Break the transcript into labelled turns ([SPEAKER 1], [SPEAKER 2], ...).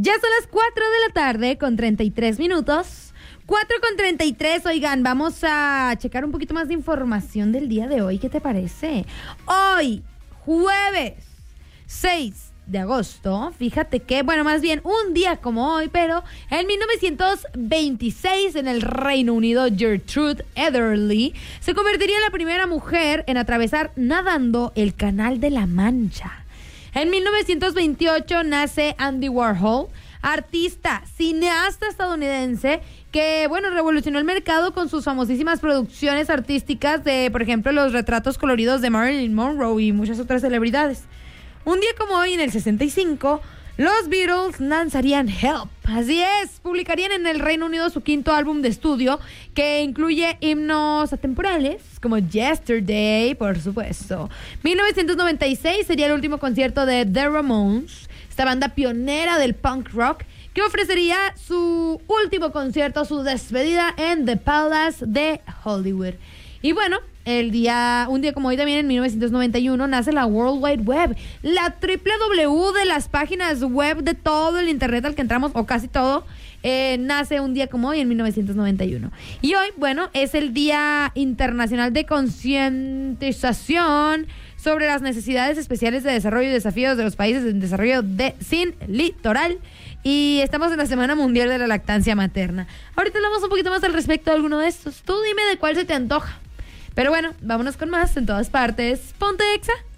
[SPEAKER 1] Ya son las 4 de la tarde con 33 minutos. 4:33, oigan, vamos a checar un poquito más de información del día de hoy. ¿Qué te parece? Hoy, jueves 6 de agosto, fíjate que, bueno, más bien un día como hoy, pero en 1926 en el Reino Unido, Gertrude Ederle se convertiría en la primera mujer en atravesar nadando el Canal de la Mancha. En 1928 nace Andy Warhol, artista, cineasta estadounidense que, bueno, revolucionó el mercado con sus famosísimas producciones artísticas de, por ejemplo, los retratos coloridos de Marilyn Monroe y muchas otras celebridades. Un día como hoy, en el 65, los Beatles lanzarían Help. Así es, publicarían en el Reino Unido su quinto álbum de estudio, que incluye himnos atemporales, como Yesterday, por supuesto. 1996 sería el último concierto de The Ramones, esta banda pionera del punk rock, que ofrecería su último concierto, su despedida en The Palace de Hollywood. Y bueno, un día como hoy también en 1991 nace la World Wide Web, la www de las páginas web de todo el internet al que entramos, o casi todo, nace un día como hoy en 1991. Y hoy, bueno, es el Día Internacional de Concientización sobre las necesidades especiales de desarrollo y desafíos de los países en desarrollo sin litoral. Y estamos en la Semana Mundial de la Lactancia Materna. Ahorita hablamos un poquito más al respecto de alguno de estos. Tú dime de cuál se te antoja. Pero bueno, vámonos con más en todas partes. Ponte Exa.